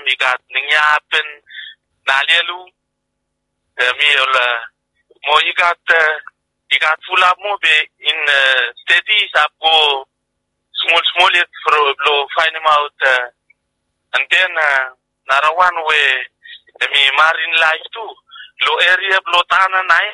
got Ninyapen, Nalielu, me more you got full up more in steady up go small it for blow find him out and then another one way me marine life too low area blow tana nai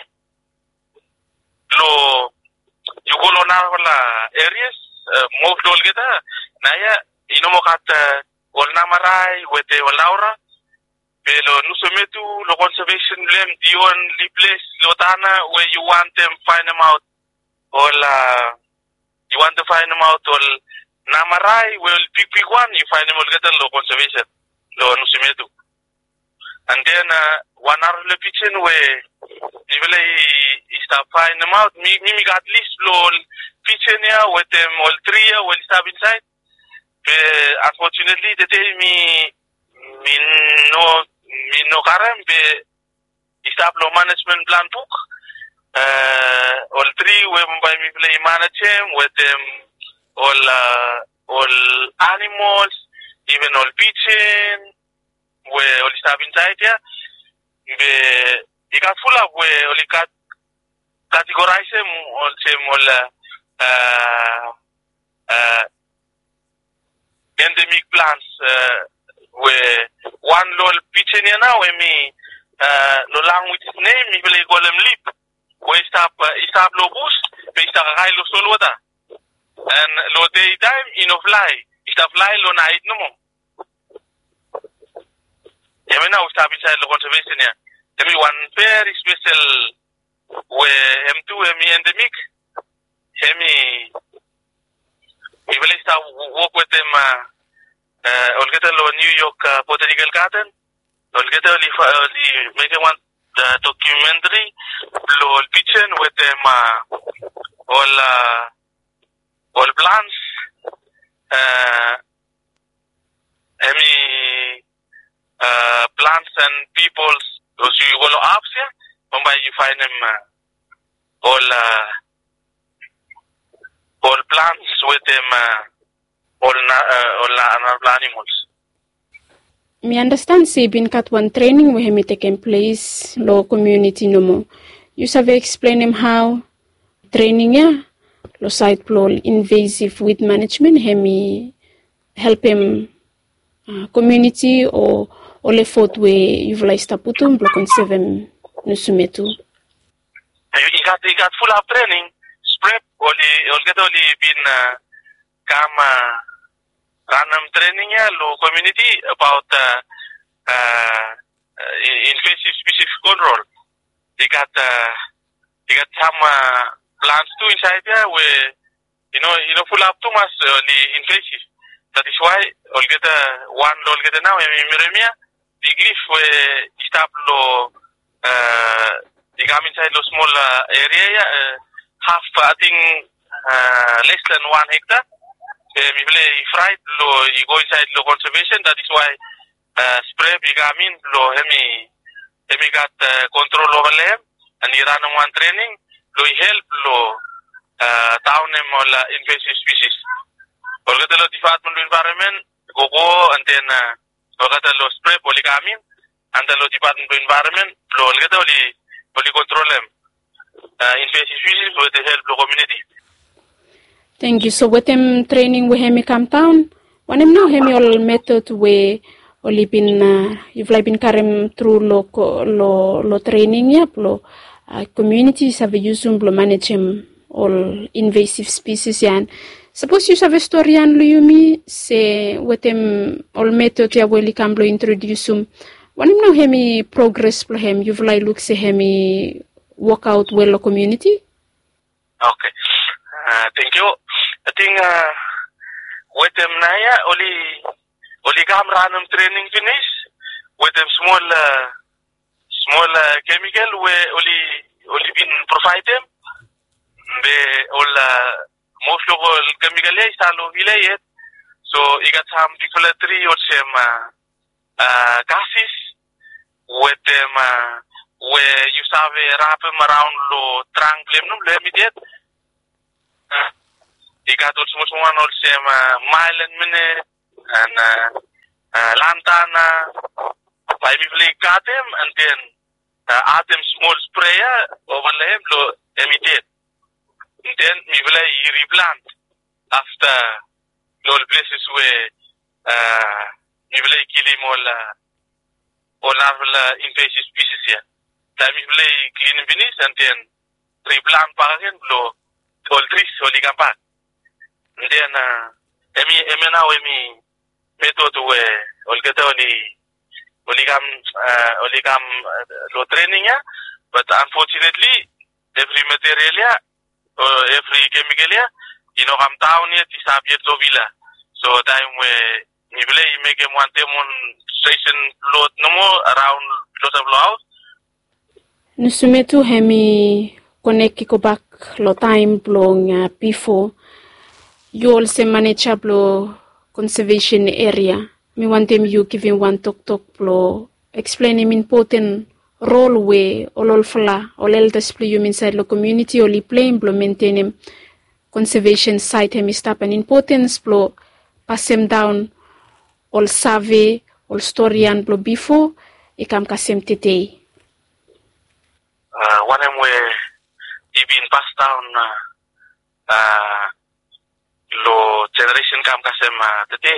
low you go on areas move dol geta naya inomokat wal namarai wete walaura pero nusumetu lo conservation blame dion place lotana where you want them find them out or you want to find them out or namarai will big one you find them all get lo conservation lo nusumetu and then one hour le kitchen where you will start find them out me got at least lo kitchen here with them all three will start inside unfortunately the day me no karam be istablo management plan book all three we by me play manage them with them all animals even all kitchen where all stuff inside here be you got full of where only got categorize them all same all endemic plants where one lol pitchen now we me lo lang with his name me will go them lip we stop lo boost we start high lo solo da and lo daytime in of fly stop fly lo night no mo yeah now stop inside the conservation here tell me one very special where M2 me endemic me we will start work with them all get a New York Botanical Garden all get a make one documentary all kitchen with them all plants any plants and peoples those you go up here by you find them all plants with them all animals. Me understand say been cut one training we have taken place low community no more. You have explain him how training lo site plol invasive weed management hemi help him community or le effort we you've like taputum blo conserve nusumetu. You got full of training. Spread only been come random training lo community about invasive species control. They got some plants too inside there where you know full up too much the invasive. That is why all get now Miremia big leaf where stop lo they come inside lo small area half I think less than 1 hectare. We play fried lo you go inside lo conservation. That is why spray bigamin lo hemi got control over them and he run one training lo help lo town them all invasive species. All get lo department environment go and then all get lo spray polygamin and the lo department environment lo all get only control them invasive species with the help lo community. Thank you. So with them training we hemi come town, when him now hemi all method we only been you've like been carrying through lo training yep lo communities have used lo manage him all invasive species and suppose you have a story and lo yumi say with them all method ya we come lo introduce when him now hemi progress lo him you've like look say hemi work out well lo community. Okay. Thank you. I think with them naya only come random training finish with them small chemical where only been provide them the all most of all chemical is all village so you got some regulatory or some gases with them where you have wrap them around lo trunk blame no immediate. You got also one also mile and minute and lantana, by me play cut them, and then add them small sprayer over them, imitate. And then me play replant after those places where me play kill him all invasive species here. Time me play clean finish and then replant back again, blow all trees, only come back. And then emi method where all get only come low training, but unfortunately every material every chemical come down here to subject to villa. So time where you make him one demonstration load no more around lot of house. Nusumetu hemi connect ko back lo time blong before you also manage blo conservation area. Me want them you giving one talk blo explaining important role way all fla all elders play you inside the community or playing blo maintaining conservation site hemi stop an importance blo pass them down all survey all story and blo before ikam kasem today. One of where he been passed down low generation kam kasem today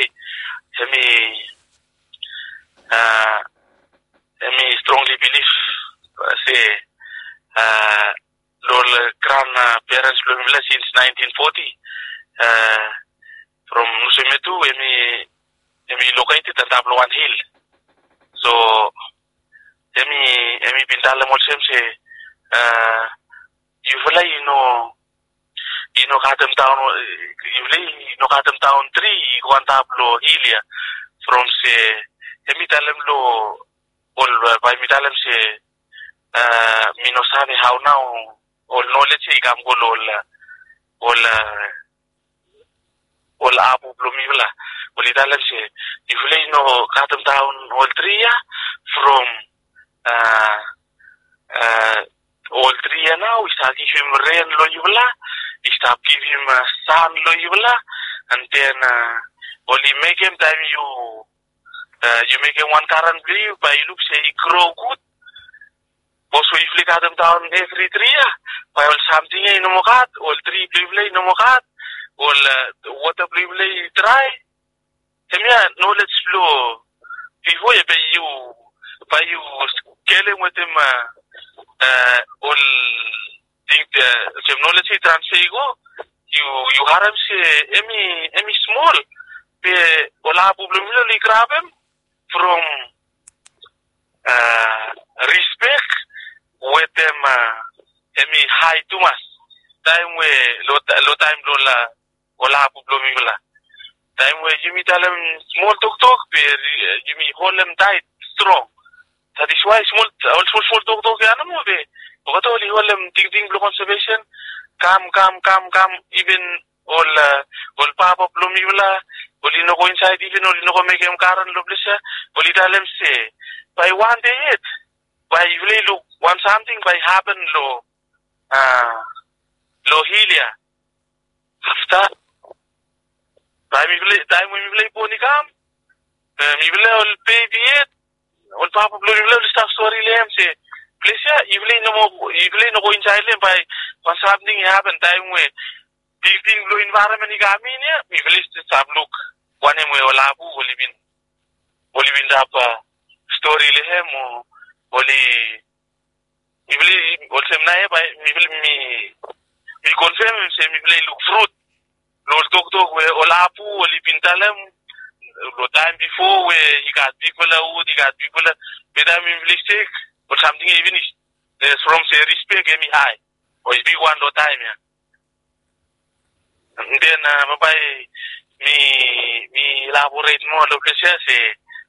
me strongly believe say lol grandparents since 1940 from Nusumetu me located at Tabloan Hill. So emi bintala molsem say usually Kadam town three one tablo hilia from say emitalem lo all by mitalem say minosani how now all knowledge ikam go all abu blomivla all italem say usually Kadam town all three from all three now we start give him rain lo yula, we start give him sun lo yula, and then only make him time you make him one current blue by look say he grow good. Also if you cut them down every 3 years, by all something in mokat, all 3 blue no mokat, all water blue dry. Knowledge flow before by you scaling with him all think technology transfer you haram say emi small be all problem grab him from respect with them emi high too much time where low time lola all problem time where you meet them small talk be you meet hold them tight strong. That is why small talk animal be. But only all them thinking blue conservation come even all papa blumula only no go inside even only no go make him current loblisha only tell them say by one day it by really look one something by happen low helia after time when we play pony come we will all baby it all papa blumula stuff story lem say please even no go inside them by one something happen time where building low environment igaminia we will start look one way or labu only been up story lehem only also by me confirm say me play look fruit low talk where olapu only been talem time before where you got people you got people but I mean mistake or something even is from say respect any high or it's big one no time and then by me elaborate more location say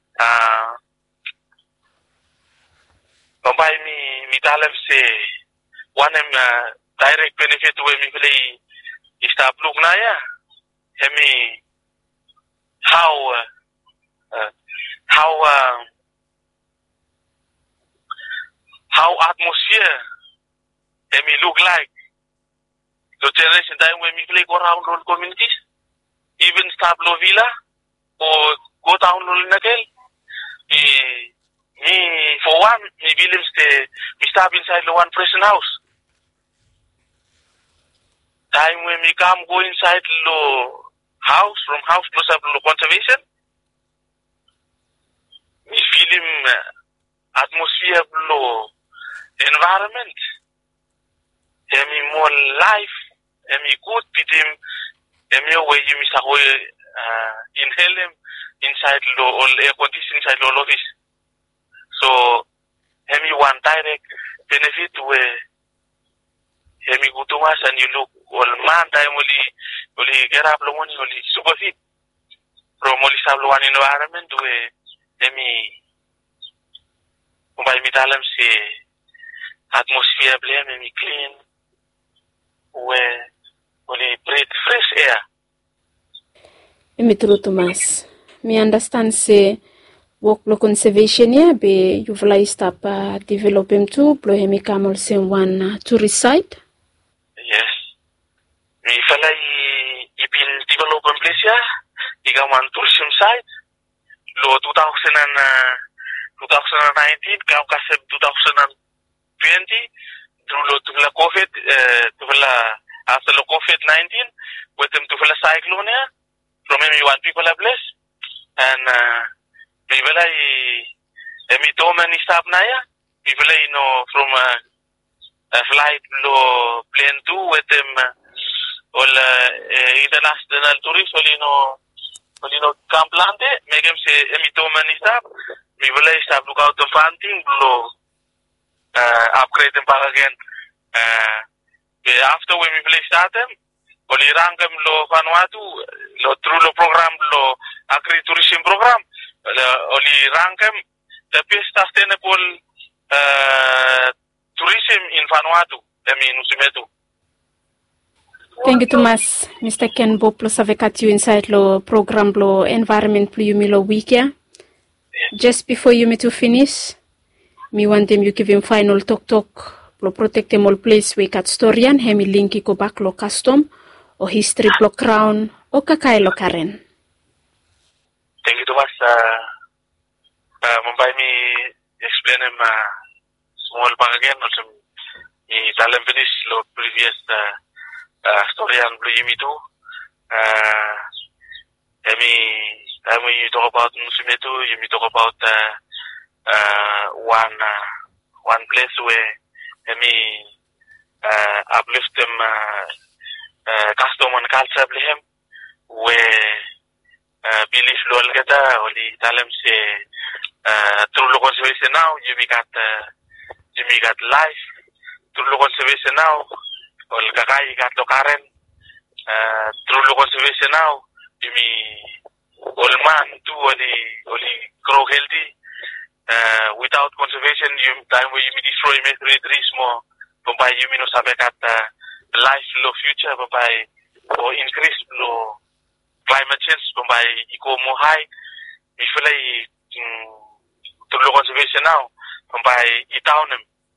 by me tell them say one direct benefit where me play is stop look na me how atmosphere me look like the generation time when we play around all communities, even Stablo Villa or go town lo nakel me for one me Williams me stop inside the one person house. Time when me come go inside lo house from house close up lo conservation. Me feel him atmosphere lo environment. Emi more life. Emi good with him. Emi way you miss inhale him inside lo all air condition inside lo office. So emi one direct benefit where emi go to us and you look all man time only get up lo money only super fit. From only sab lo one environment where emi by me talam say atmosphere blame emi clean where only breathe fresh air. Emi true Thomas. Me understand say work lo conservation ya be you fly stop develop him too blow him come also one tourist site. Yes. Me fala been develop in place ya. Iga one tourism site. Lo 2019 kau kasih 2020 dulu tu la COVID tu la after the COVID-19 with them to the cyclone ya. From me one people are blessed and people me do many stop na ya. People from flight lo plane too with them all international tourists all camp lande make them say me do many stop. People stop look out the funding lo upgrade them back again. After when we start them. Oli rangam lo Vanuatu lo through lo program lo agri tourism program oli rangam the best sustainable tourism in Vanuatu Nusimetu. Thank you Thomas. Mr. Ken Boplo savekat you inside lo program lo environment plu yumi lo week ya. Just before you me to finish, me want them you give him final talk lo protect them all place we kat storian hemi linki ko back lo custom o history block crown o kakai lo karen. Thank you Thomas. Mumbai me explain him small back again also me tell him finish lo previous story and blue yimi too. When you talk about Nusimetu, you talk about one place where uplift them custom and culture blame where belief lo algata oli talam say through lo conservation now you got life through lo conservation now ol kakai got lo karen through lo conservation now you all man too only grow healthy without conservation you time where you destroy trees more by you no sabe kat life lo future by or increase lo climate change by eco more high we feel like to lo conservation now by itown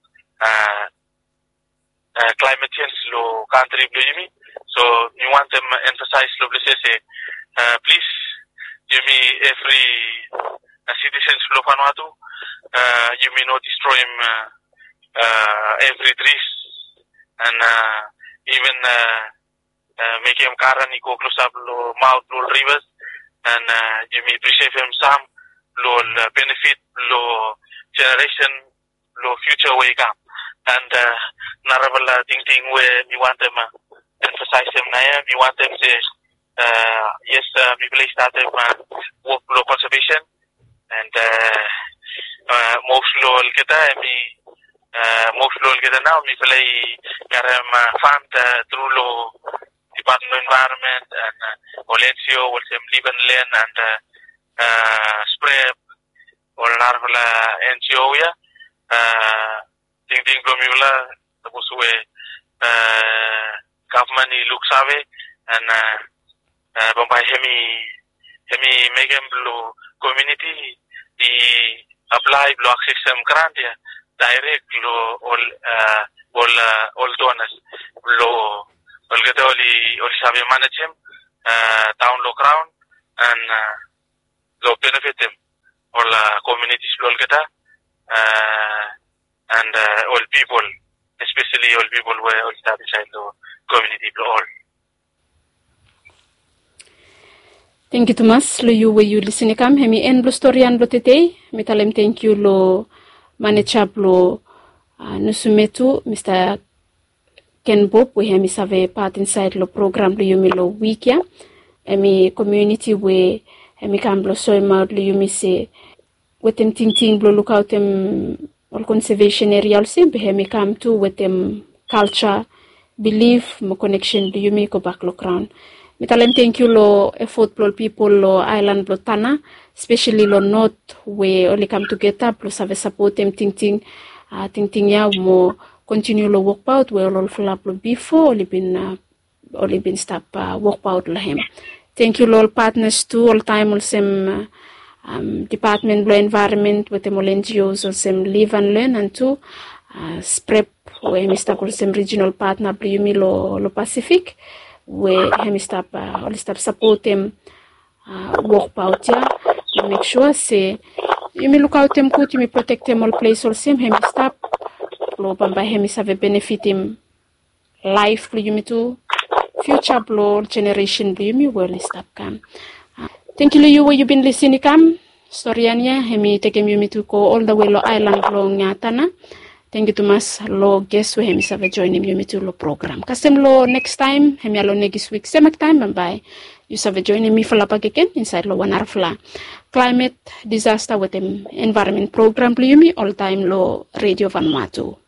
climate change lo country lo yumi so you want them emphasize lo say please yumi every citizens lo Vanuatu you may not destroy him every trees and even make him karan go close up lo mouth lo rivers and you may preserve him some lo benefit lo generation lo future wake up and narabala thing where we want them emphasize them we want them say yes people start them work lo conservation and most lo kita now we play karam fund through lo Department of Environment and Olencio will say Liban Len and spray or narvala NGO ya ting blomula tapos we government ni look save and Bombay hemi megem lo community di apply block system grant ya direct lo all donors lo get oli sabe manage him town lo crown and lo benefit them all communities lol kata and all people, especially all people who are all inside the community all. Thank you Thomas. Lo you way you listen kam hemi en lo story an lo tete. Mitalem thank you lo manechap lo nusumetu Mr. Ken Bob we hemi save part inside lo program lo yumi lo week ya. Hemi community we hemi kam lo soy ma lo yumi se wetem ting lo look out them all conservation area also hemi kam to wetem culture belief mo connection lo yumi ko back lo crown. Mitalem thank you lo effort lo people lo island lo tana, especially lo north we only come together plus have support them ting ya mo continue lo work out we all flap lo before only been stop work out lo him. Thank you all partners too all time all same department lo environment with them all NGOs all same live and learn and too SPREP we Mr. all same regional partner yumi lo Pacific we hemi stop support them work out ya make sure say you me look out them good you me protect them all place all same hemi stop lo bamba hemi save benefit him life you me to future blow generation you me well stop can thank you you you been listening kam storyanya hemi take you me to go all the way lo island lo ngatana. Thank you Thomas lo guest we hemi save join him you me to lo program kasem lo next time hemi lo next week same time bye you save join me fala pageken inside lo wanarfla climate disaster with him environment program you me all time lo radio Vanuatu.